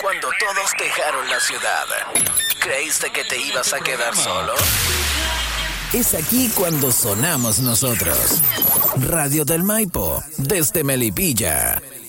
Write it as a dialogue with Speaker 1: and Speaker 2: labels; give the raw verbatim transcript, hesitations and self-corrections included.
Speaker 1: cuando todos dejaron la ciudad. ¿Creíste que te ibas a quedar solo? Es aquí cuando sonamos nosotros. Radio del Maipo, desde Melipilla.